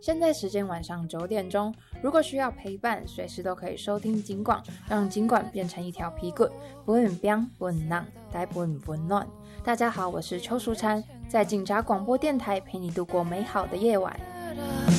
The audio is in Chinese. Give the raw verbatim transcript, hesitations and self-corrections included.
现在时间晚上九点钟，如果需要陪伴，随时都可以收听警广，让警广变成一条皮棍，不会冰不会浪，带不会温暖。大家好，我是邱淑婵，在警察广播电台陪你度过美好的夜晚。